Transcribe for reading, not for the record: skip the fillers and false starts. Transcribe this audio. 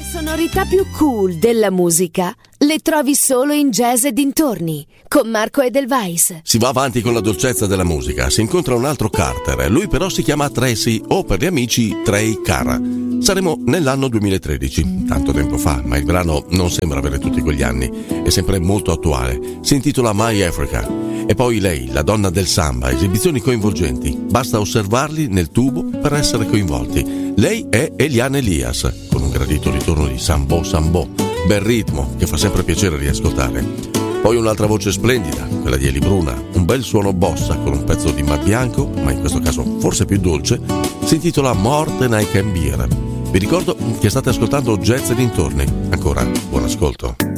sonorità più cool della musica le trovi solo in Jazz e dintorni, con Marco Edelweiss. Si va avanti con la dolcezza della musica, si incontra un altro Carter, lui però si chiama Tracy o per gli amici Trey Carra. Saremo nell'anno 2013, tanto tempo fa, ma il brano non sembra avere tutti quegli anni, è sempre molto attuale, si intitola My Africa. E poi lei, la donna del samba, esibizioni coinvolgenti, basta osservarli nel tubo per essere coinvolti. Lei è Eliane Elias, con un gradito ritorno di Sambo Sambo, bel ritmo che fa sempre piacere riascoltare. Poi un'altra voce splendida, quella di Eli Bruna, un bel suono bossa con un pezzo di Matt Bianco, ma in questo caso forse più dolce, si intitola More Than I Can Bear. Vi ricordo che state ascoltando Jazz e dintorni. Ancora buon ascolto.